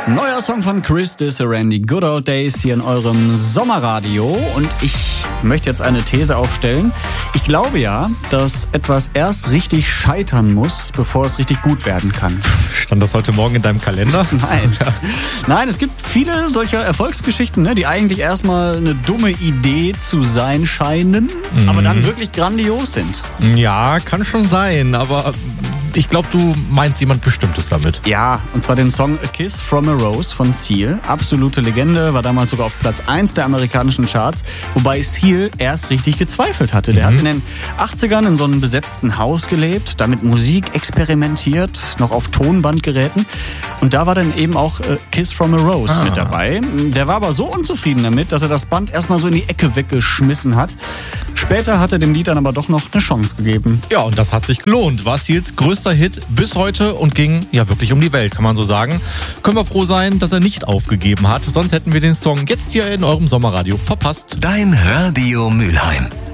Neuer Song von Chris Disarandi, Good Old Days, hier in eurem Sommerradio. Und ich möchte jetzt eine These aufstellen. Ich glaube ja, dass etwas erst richtig scheitern muss, bevor es richtig gut werden kann. Stand das heute Morgen in deinem Kalender? Nein. Nein, es gibt viele solcher Erfolgsgeschichten, ne, die eigentlich erstmal eine dumme Idee zu sein scheinen, aber dann wirklich grandios sind. Ja, kann schon sein, aber ich glaube, du meinst jemand Bestimmtes damit. Ja, und zwar den Song A Kiss from a Rose von Seal. Absolute Legende, war damals sogar auf Platz 1 der amerikanischen Charts, wobei Seal erst richtig gezweifelt hatte. Der hat in den 80ern in so einem besetzten Haus gelebt, damit Musik experimentiert, noch auf Tonbandgeräten. Und da war dann eben auch Kiss from a Rose mit dabei. Der war aber so unzufrieden damit, dass er das Band erstmal so in die Ecke weggeschmissen hat. Später hat er dem Lied dann aber doch noch eine Chance gegeben. Ja, und das hat sich gelohnt. War Seals größter Hit bis heute und ging ja wirklich um die Welt, kann man so sagen. Können wir froh sein, dass er nicht aufgegeben hat. Sonst hätten wir den Song jetzt hier in eurem Sommerradio verpasst. Dein Radio Mülheim.